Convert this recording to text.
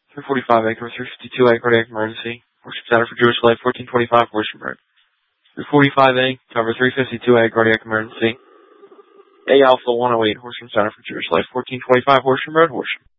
345A, cover 352A, cardiac emergency. Worship Center for Jewish Life, 1425 Horsham Road. 345A, cover 352A, cardiac emergency. A Alpha 108, Horsham Center for Jewish Life, 1425 Horsham Road, Horsham.